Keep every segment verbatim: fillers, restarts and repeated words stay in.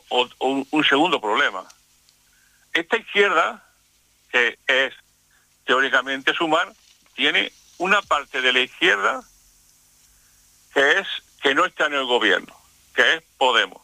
o, un, un segundo problema. Esta izquierda, que es teóricamente Sumar, tiene una parte de la izquierda que es que no está en el gobierno, que es Podemos.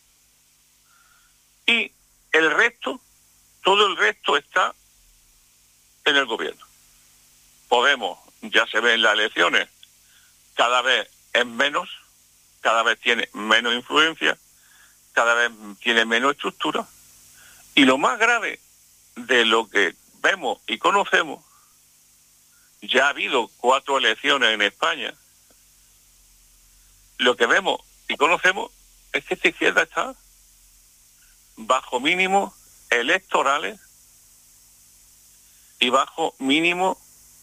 Y el resto, todo el resto está en el gobierno. Podemos, ya se ve en las elecciones, cada vez es menos, cada vez tiene menos influencia, cada vez tiene menos estructura. Y lo más grave de lo que vemos y conocemos, ya ha habido cuatro elecciones en España, lo que vemos y conocemos es que esta izquierda está bajo mínimos electorales y bajo mínimos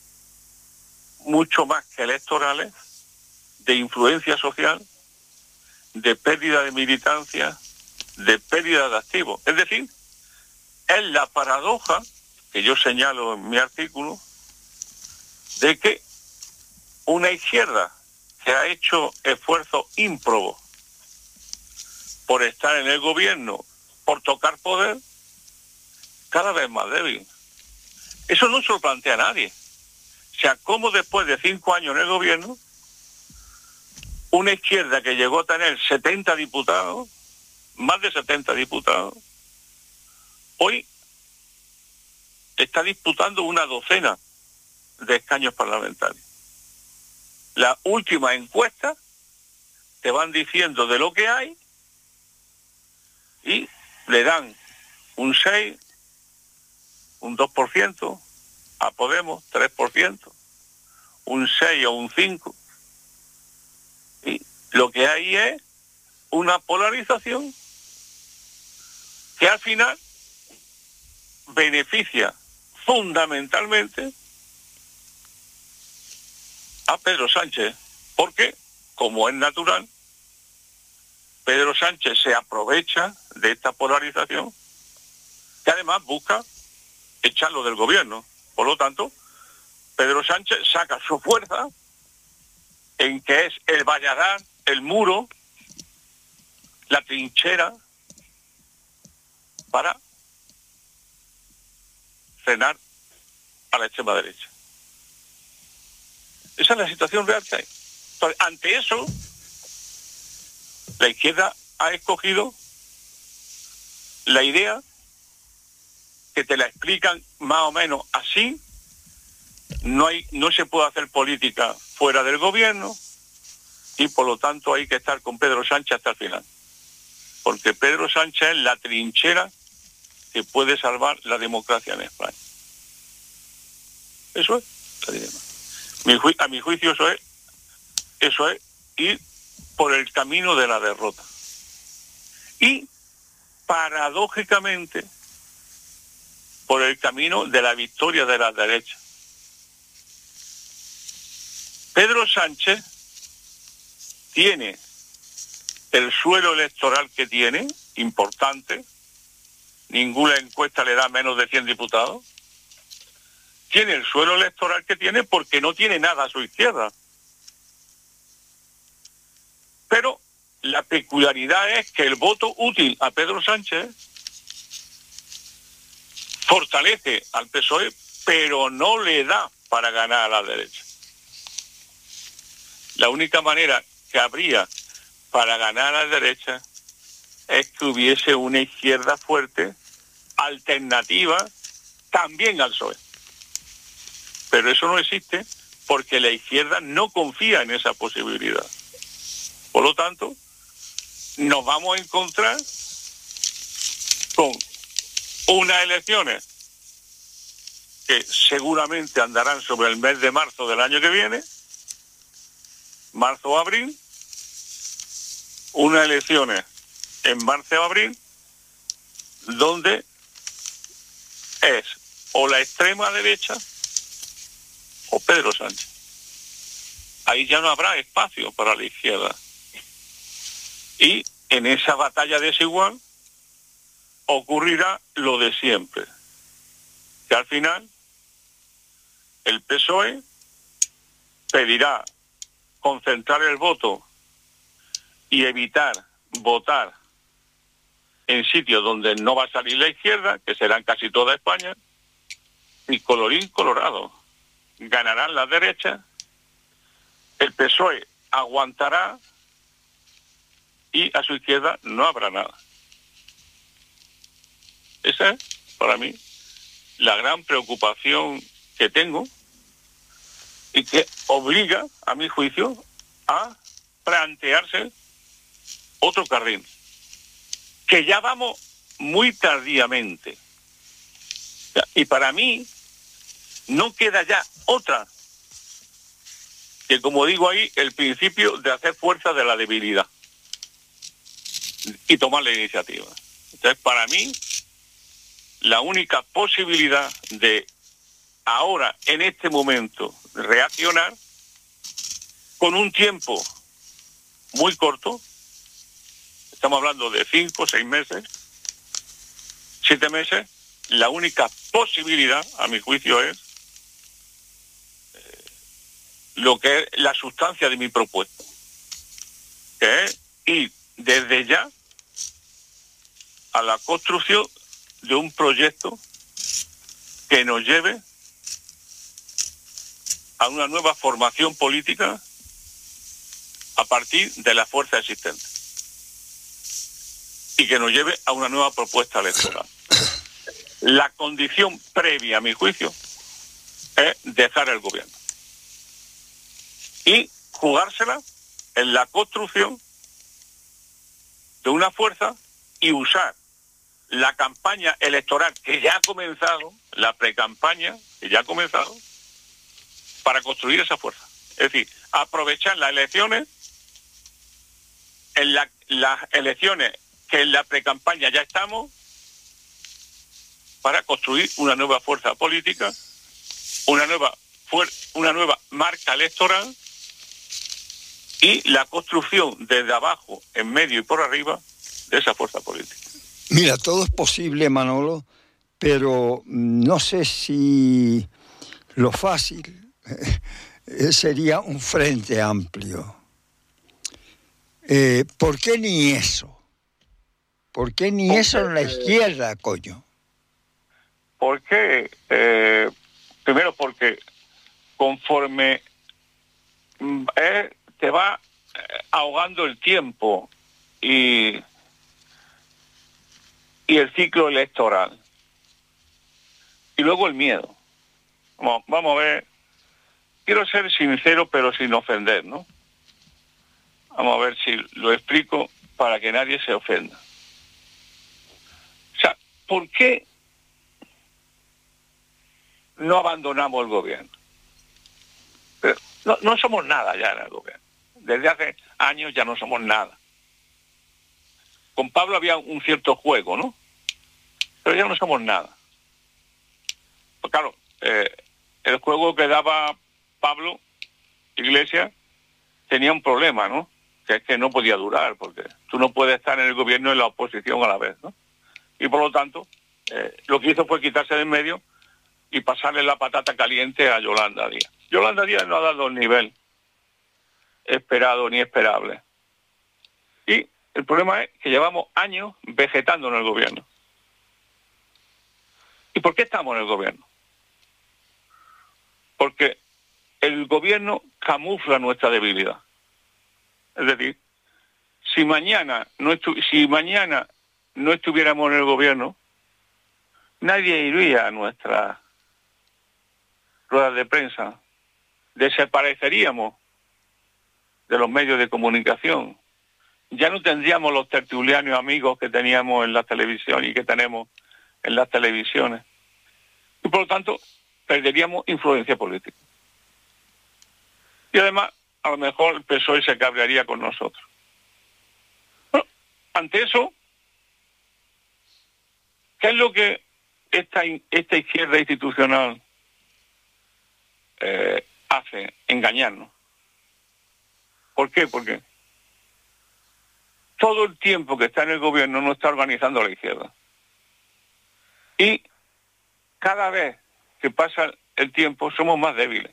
mucho más que electorales de influencia social, de pérdida de militancia, de pérdida de activos. Es decir, es la paradoja que yo señalo en mi artículo de que una izquierda que ha hecho esfuerzos ímprobos por estar en el gobierno, por tocar poder, cada vez más débil. Eso no se lo plantea a nadie. O sea, cómo después de cinco años en el gobierno, una izquierda que llegó a tener setenta diputados, más de setenta diputados, hoy está disputando una docena de escaños parlamentarios. Las últimas encuestas te van diciendo de lo que hay y le dan un seis, un dos por ciento a Podemos, tres por ciento, un seis o un cinco. Y lo que hay es una polarización que al final beneficia fundamentalmente a Pedro Sánchez, porque, como es natural, Pedro Sánchez se aprovecha de esta polarización, que además busca echarlo del gobierno. Por lo tanto, Pedro Sánchez saca su fuerza en que es el valladar, el muro, la trinchera, para frenar a la extrema derecha. Esa es la situación real que hay. Entonces, ante eso, la izquierda ha escogido la idea que te la explican más o menos así. No hay, no se puede hacer política fuera del gobierno y por lo tanto hay que estar con Pedro Sánchez hasta el final. Porque Pedro Sánchez es la trinchera que puede salvar la democracia en España. Eso es el dilema. Mi ju- a mi juicio eso es, eso es ir por el camino de la derrota. Y paradójicamente por el camino de la victoria de la derecha. Pedro Sánchez tiene el suelo electoral que tiene, importante, ninguna encuesta le da menos de cien diputados, tiene el suelo electoral que tiene porque no tiene nada a su izquierda. Pero la peculiaridad es que el voto útil a Pedro Sánchez fortalece al P S O E, pero no le da para ganar a la derecha. La única manera que habría para ganar a la derecha es que hubiese una izquierda fuerte, alternativa, también al P S O E. Pero eso no existe porque la izquierda no confía en esa posibilidad. Por lo tanto, nos vamos a encontrar con unas elecciones que seguramente andarán sobre el mes de marzo del año que viene, marzo o abril, unas elecciones en marzo o abril, donde es o la extrema derecha o Pedro Sánchez. Ahí ya no habrá espacio para la izquierda. Y en esa batalla desigual ocurrirá lo de siempre, que al final el P S O E pedirá concentrar el voto y evitar votar en sitios donde no va a salir la izquierda, que serán casi toda España, y colorín colorado, ganarán las derechas, el P S O E aguantará y a su izquierda no habrá nada. Esa es, para mí, la gran preocupación que tengo y que obliga, a mi juicio, a plantearse otro carril, que ya vamos muy tardíamente. Y para mí no queda ya otra que, como digo ahí, el principio de hacer fuerza de la debilidad y tomar la iniciativa. Entonces, para mí, la única posibilidad de ahora, en este momento, reaccionar con un tiempo muy corto, estamos hablando de cinco, seis meses, siete meses, la única posibilidad, a mi juicio, es eh, lo que es la sustancia de mi propuesta, que es ir desde ya a la construcción de un proyecto que nos lleve a una nueva formación política a partir de la fuerza existente y que nos lleve a una nueva propuesta electoral. La condición previa, a mi juicio, es dejar el gobierno y jugársela en la construcción de una fuerza y usar la campaña electoral que ya ha comenzado, la precampaña que ya ha comenzado, para construir esa fuerza. Es decir, aprovechar las elecciones, en la, las elecciones que en la precampaña ya estamos, para construir una nueva fuerza política, una nueva, fuer- una nueva marca electoral y la construcción desde abajo, en medio y por arriba de esa fuerza política. Mira, todo es posible, Manolo, pero no sé si lo fácil sería un frente amplio. Eh, ¿Por qué ni eso? ¿Por qué ni eso en la izquierda, coño? Porque, eh, primero porque conforme eh, te va ahogando el tiempo y, y el ciclo electoral, y luego el miedo. Vamos, vamos a ver, quiero ser sincero pero sin ofender, ¿no? Vamos a ver si lo explico para que nadie se ofenda. O sea, ¿por qué no abandonamos el gobierno? Pero no, no somos nada ya en el gobierno. Desde hace años ya no somos nada. Con Pablo había un cierto juego, ¿no? Pero ya no somos nada. Pues claro, eh, el juego que daba Pablo Iglesias tenía un problema, ¿no? Que es que no podía durar, porque tú no puedes estar en el gobierno y en la oposición a la vez, ¿no? Y por lo tanto, eh, lo que hizo fue quitarse de en medio y pasarle la patata caliente a Yolanda Díaz. Yolanda Díaz no ha dado el nivel esperado ni esperable. Y el problema es que llevamos años vegetando en el gobierno. ¿Y por qué estamos en el gobierno? Porque el gobierno camufla nuestra debilidad. Es decir, si mañana no estu- si mañana no estuviéramos en el gobierno, nadie iría a nuestras ruedas de prensa. Desapareceríamos de los medios de comunicación. Ya no tendríamos los tertulianos amigos que teníamos en la televisión y que tenemos en las televisiones. Y por lo tanto, perderíamos influencia política. Y además, a lo mejor el P S O E se cabrearía con nosotros. Bueno, ante eso, ¿qué es lo que esta, esta izquierda institucional eh, hace? Engañarnos. ¿Por qué? Porque todo el tiempo que está en el gobierno no está organizando a la izquierda. Y cada vez que pasa el tiempo somos más débiles.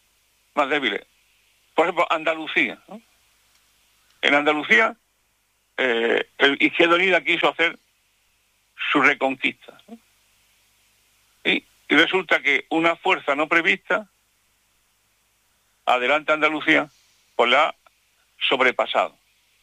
Más débiles. Por ejemplo, Andalucía, ¿no? En Andalucía eh, el Izquierda Unida quiso hacer su reconquista, ¿no? Y, y resulta que una fuerza no prevista, Adelante Andalucía, pues la ha sobrepasado.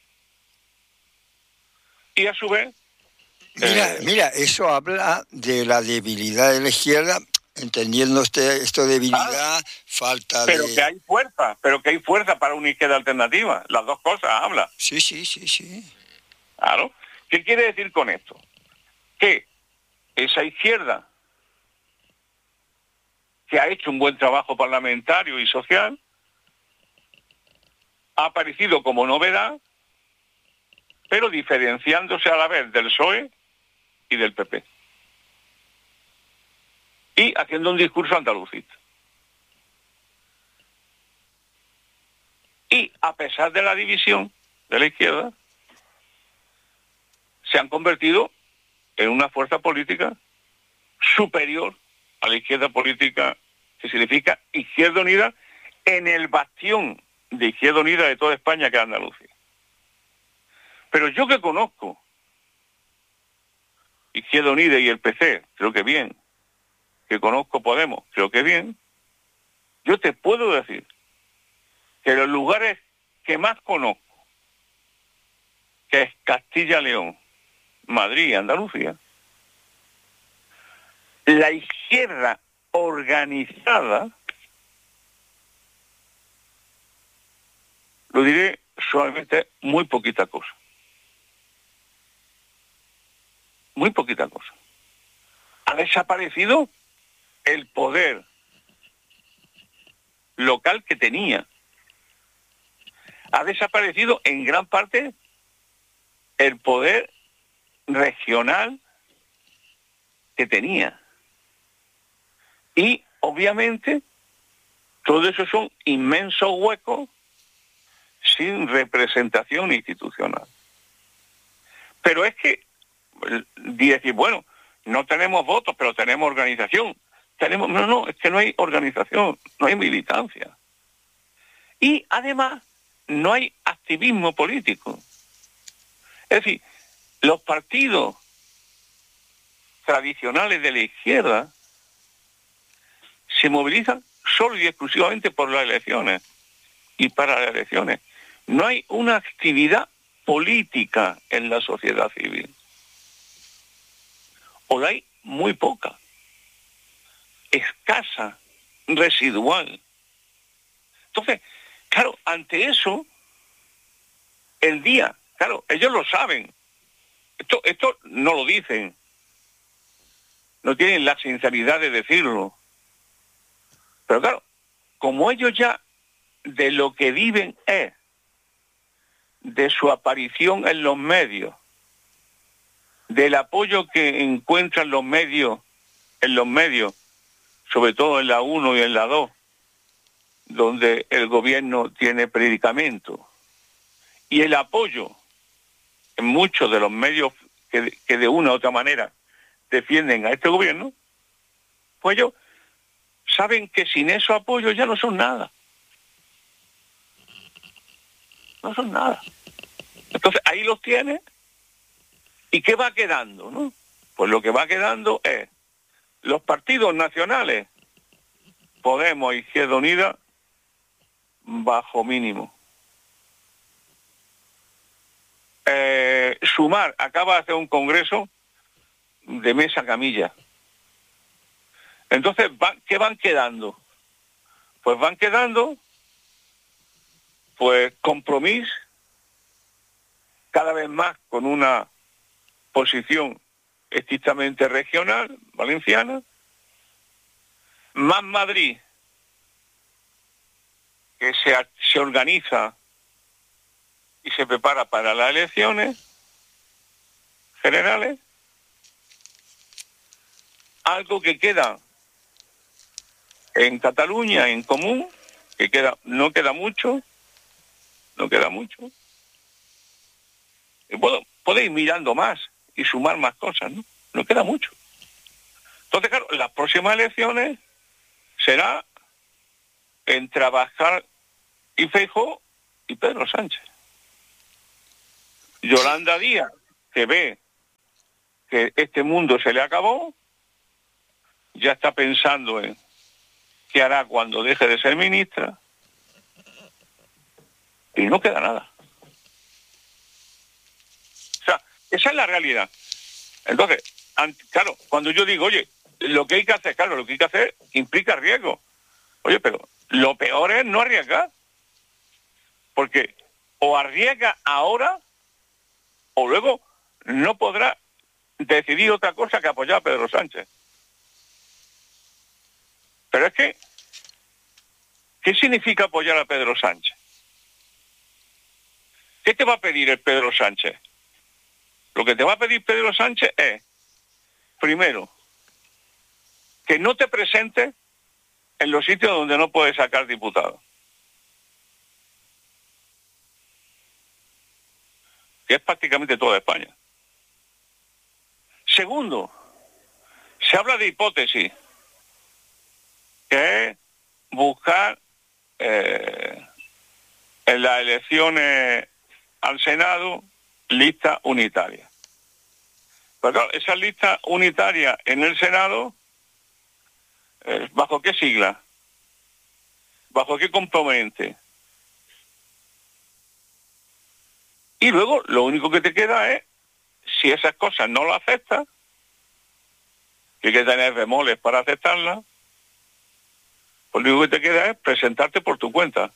Y a su vez... Mira, eh, mira, eso habla de la debilidad de la izquierda, entendiendo este, esto de debilidad, ah, falta pero de... Pero que hay fuerza, pero que hay fuerza para una izquierda alternativa. Las dos cosas habla. Sí, sí, sí, sí. Claro. ¿Qué quiere decir con esto? Que esa izquierda, que ha hecho un buen trabajo parlamentario y social, ha aparecido como novedad, pero diferenciándose a la vez del P S O E y del P P. Y haciendo un discurso andalucista. Y a pesar de la división de la izquierda, se han convertido en una fuerza política superior a la izquierda política que significa Izquierda Unida en el bastión de Izquierda Unida de toda España, que es Andalucía. Pero yo que conozco Izquierda Unida y el P C, creo que bien, que conozco Podemos, creo que bien, yo te puedo decir que los lugares que más conozco, que es Castilla-León, Madrid y Andalucía, la izquierda organizada, lo diré suavemente, muy poquita cosa. Muy poquita cosa. Ha desaparecido el poder local que tenía. Ha desaparecido en gran parte el poder regional que tenía. Y obviamente todo eso son inmensos huecos sin representación institucional. Pero es que decir, bueno, no tenemos votos, pero tenemos organización. Tenemos, no, no, es que no hay organización, no hay militancia. Y además no hay activismo político. Es decir, los partidos tradicionales de la izquierda se movilizan solo y exclusivamente por las elecciones y para las elecciones. No hay una actividad política en la sociedad civil. O la hay muy poca, escasa, residual. Entonces, claro, ante eso, el día, claro, ellos lo saben. Esto, esto no lo dicen. No tienen la sinceridad de decirlo. Pero claro, como ellos ya de lo que viven es de su aparición en los medios, del apoyo que encuentran los medios, en los medios, sobre todo en la uno y en la dos, donde el gobierno tiene predicamento, y el apoyo en muchos de los medios que, que de una u otra manera defienden a este gobierno, pues ellos saben que sin esos apoyos ya no son nada. No son nada. Entonces ahí los tiene. ¿Y qué va quedando, no? Pues lo que va quedando es los partidos nacionales, Podemos, Izquierda Unida, bajo mínimo. Eh, Sumar acaba de hacer un congreso de mesa camilla. Entonces, ¿qué van quedando? Pues van quedando, pues, Compromís, cada vez más con una posición estrictamente regional, valenciana, Más Madrid, que se, se organiza y se prepara para las elecciones generales, algo que queda en Cataluña en común, que queda, no queda mucho, no queda mucho. Y puedo, podéis ir mirando más y sumar más cosas, ¿no? No queda mucho. Entonces, claro, las próximas elecciones será entre Abascal y Feijóo y Pedro Sánchez. Yolanda Díaz, que ve que este mundo se le acabó, ya está pensando en qué hará cuando deje de ser ministra, y no queda nada. O sea, esa es la realidad. Entonces, claro, cuando yo digo, oye, lo que hay que hacer, claro, lo que hay que hacer implica riesgo. Oye, pero lo peor es no arriesgar. Porque o arriesga ahora, o luego no podrá decidir otra cosa que apoyar a Pedro Sánchez. Pero es que, ¿qué significa apoyar a Pedro Sánchez? ¿Qué te va a pedir el Pedro Sánchez? Lo que te va a pedir Pedro Sánchez es, primero, que no te presentes en los sitios donde no puedes sacar diputados. Que es prácticamente toda España. Segundo, se habla de hipótesis, que es buscar eh, en las elecciones al Senado lista unitaria. Pero claro, esa lista unitaria en el Senado, eh, ¿bajo qué sigla? ¿Bajo qué componente? Y luego lo único que te queda es, si esas cosas no las aceptas, que hay que tener bemoles para aceptarlas, pues lo único que te queda es presentarte por tu cuenta.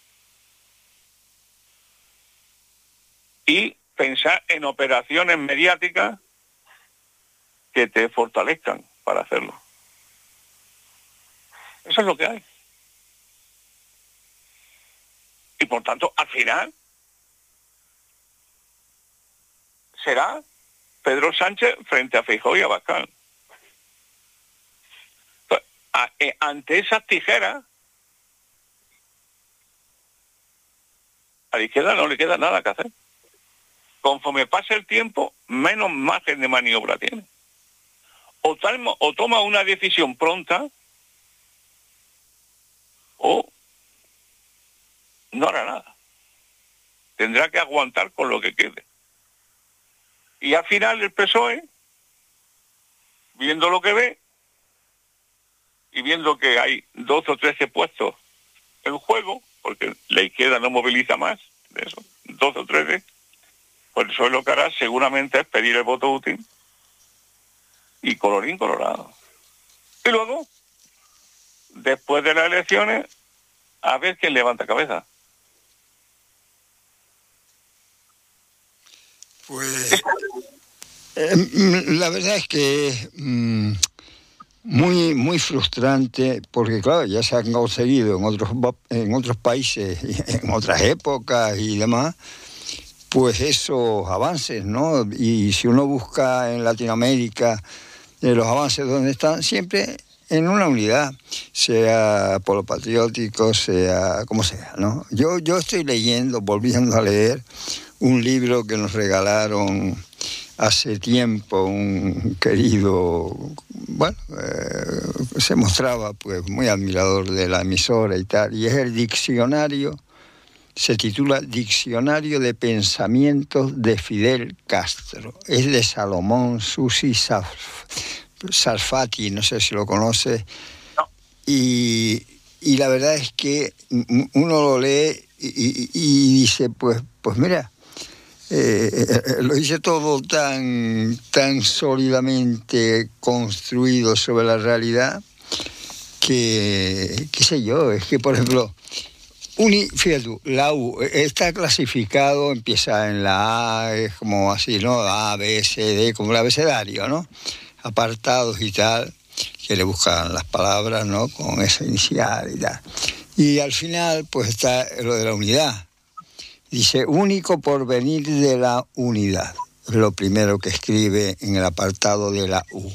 Y pensar en operaciones mediáticas que te fortalezcan para hacerlo. Eso es lo que hay. Y por tanto, al final, será Pedro Sánchez frente a Feijóo y a Abascal. Ante esas tijeras, a la izquierda no le queda nada que hacer. Conforme pase el tiempo, menos margen de maniobra tiene. O, tal, o toma una decisión pronta, o no hará nada. Tendrá que aguantar con lo que quede. Y al final el P S O E, viendo lo que ve, y viendo que hay doce o trece puestos en juego, porque la izquierda no moviliza más de eso, doce o trece, pues eso es lo que hará seguramente es pedir el voto útil y colorín colorado. Y luego, después de las elecciones, a ver quién levanta cabeza. Pues eh, la verdad es que es mm, muy muy frustrante, porque claro, ya se han conseguido en otros en otros países, en otras épocas y demás, pues esos avances, ¿no? Y si uno busca en Latinoamérica eh, los avances donde están, siempre en una unidad, sea polo patriótico, sea como sea, ¿no? Yo, yo estoy leyendo, volviendo a leer, un libro que nos regalaron hace tiempo un querido, bueno, eh, se mostraba pues muy admirador de la emisora y tal, y es el diccionario, se titula Diccionario de Pensamientos de Fidel Castro. Es de Salomón Susi Sarfati, no sé si lo conoce, no. y, y la verdad es que uno lo lee y, y, y dice, pues, pues mira, Eh, eh, lo dice todo tan, tan sólidamente construido sobre la realidad que, qué sé yo, es que por ejemplo, uni, fíjate tú, la U está clasificado, empieza en la A, es como así, ¿no? A, B, C, D, como el abecedario, ¿no? Apartados y tal, que le buscan las palabras, ¿no? Con esa inicial y tal. Y al final, pues está lo de la unidad. Dice, único porvenir de la unidad. Es lo primero que escribe en el apartado de la U.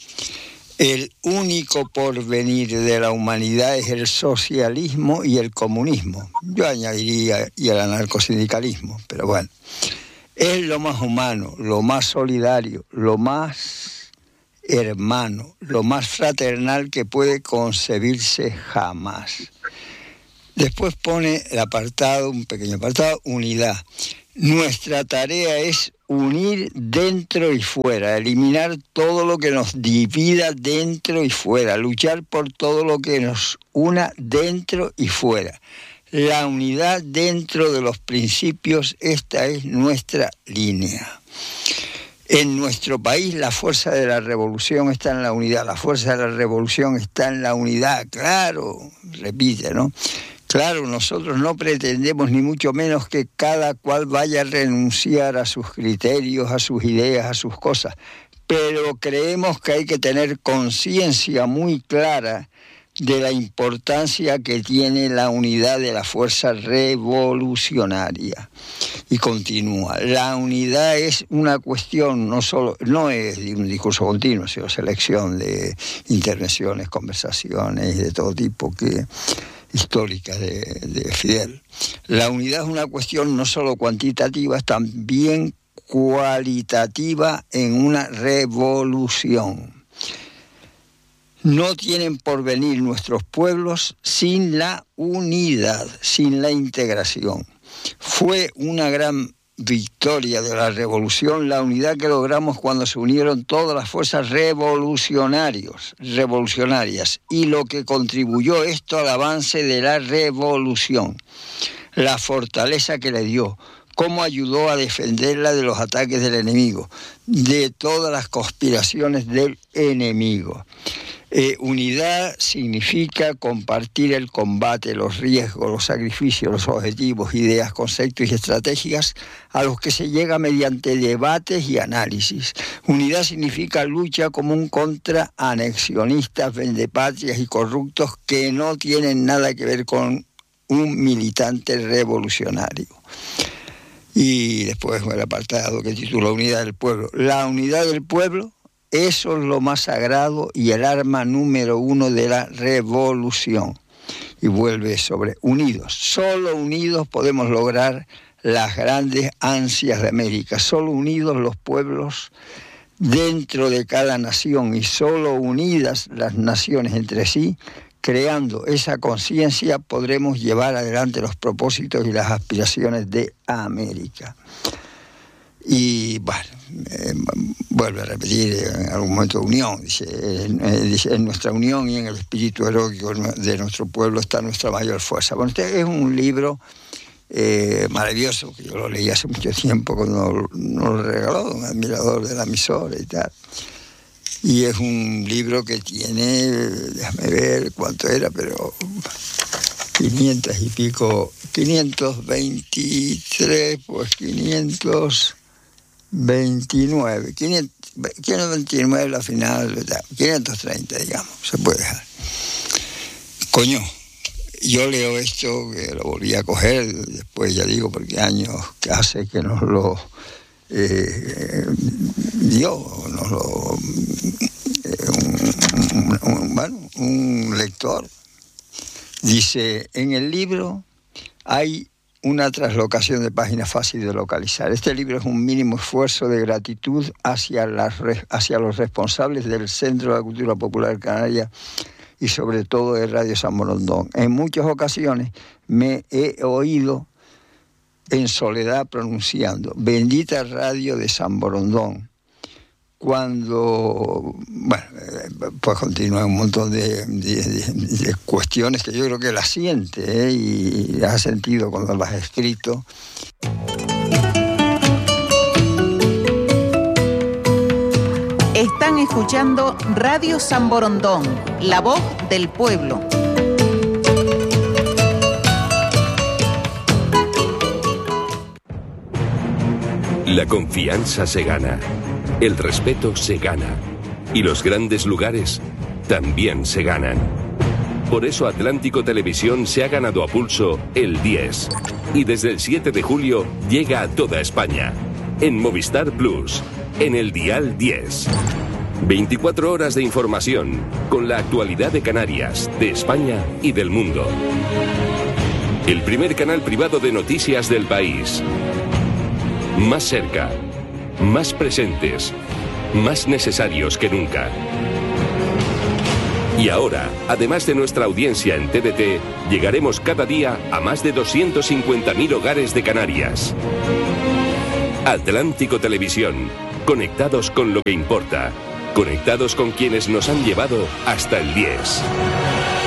El único porvenir de la humanidad es el socialismo y el comunismo. Yo añadiría y el anarcosindicalismo, pero bueno. Es lo más humano, lo más solidario, lo más hermano, lo más fraternal que puede concebirse jamás. Después pone el apartado, un pequeño apartado, unidad. Nuestra tarea es unir dentro y fuera, eliminar todo lo que nos divida dentro y fuera, luchar por todo lo que nos una dentro y fuera. La unidad dentro de los principios, esta es nuestra línea. En nuestro país la fuerza de la revolución está en la unidad, la fuerza de la revolución está en la unidad, claro, repite, ¿no? Claro, nosotros no pretendemos ni mucho menos que cada cual vaya a renunciar a sus criterios, a sus ideas, a sus cosas, pero creemos que hay que tener conciencia muy clara de la importancia que tiene la unidad de la fuerza revolucionaria. Y continúa, la unidad es una cuestión, no solo, no es un discurso continuo, sino selección de intervenciones, conversaciones de todo tipo que histórica de, de Fidel. La unidad es una cuestión no solo cuantitativa, es también cualitativa en una revolución. No tienen por venir nuestros pueblos sin la unidad, sin la integración. Fue una gran victoria de la revolución, la unidad que logramos cuando se unieron todas las fuerzas revolucionarios, revolucionarias, y lo que contribuyó esto al avance de la revolución, la fortaleza que le dio, cómo ayudó a defenderla de los ataques del enemigo, de todas las conspiraciones del enemigo. Eh, unidad significa compartir el combate, los riesgos, los sacrificios, los objetivos, ideas, conceptos y estrategias a los que se llega mediante debates y análisis. Unidad significa lucha común contra anexionistas, vendepatrias y corruptos que no tienen nada que ver con un militante revolucionario. Y después el apartado que titula Unidad del Pueblo. La unidad del pueblo, eso es lo más sagrado y el arma número uno de la revolución. Y vuelve sobre unidos. Solo unidos podemos lograr las grandes ansias de América. Solo unidos los pueblos dentro de cada nación y solo unidas las naciones entre sí, creando esa conciencia, podremos llevar adelante los propósitos y las aspiraciones de América. Y bueno, eh, vuelve a repetir en algún momento unión, dice, en, eh, dice, en nuestra unión y en el espíritu heroico de nuestro pueblo está nuestra mayor fuerza. Bueno, este es un libro eh, maravilloso, que yo lo leí hace mucho tiempo cuando nos lo regaló un admirador de la emisora y tal. Y es un libro que tiene, déjame ver cuánto era, pero quinientos y pico, quinientos veintitrés, pues quinientos veintinueve, quinientos veintinueve la final, quinientos treinta, digamos, se puede dejar. Coño, yo leo esto, que lo volví a coger, después ya digo, porque años que hace que nos lo eh, dio, nos lo, eh, un, un, bueno, un lector. Dice, en el libro hay una traslocación de páginas fácil de localizar. Este libro es un mínimo esfuerzo de gratitud hacia, las, hacia los responsables del Centro de la Cultura Popular Canaria y sobre todo de Radio San Borondón. En muchas ocasiones me he oído en soledad pronunciando bendita radio de San Borondón. Cuando, bueno, pues continúa un montón de, de, de, de cuestiones que yo creo que las siente, ¿eh? Y las ha sentido cuando las ha escrito. Están escuchando Radio San Borondón, la voz del pueblo. La confianza se gana. El respeto se gana y los grandes lugares también se ganan. Por eso Atlántico Televisión se ha ganado a pulso el diez y desde el siete de julio llega a toda España. En Movistar Plus, en el dial diez. veinticuatro horas de información con la actualidad de Canarias, de España y del mundo. El primer canal privado de noticias del país. Más cerca, más presentes, más necesarios que nunca. Y ahora, además de nuestra audiencia en T D T, llegaremos cada día a más de doscientos cincuenta mil hogares de Canarias. Atlántico Televisión, conectados con lo que importa, conectados con quienes nos han llevado hasta el diez.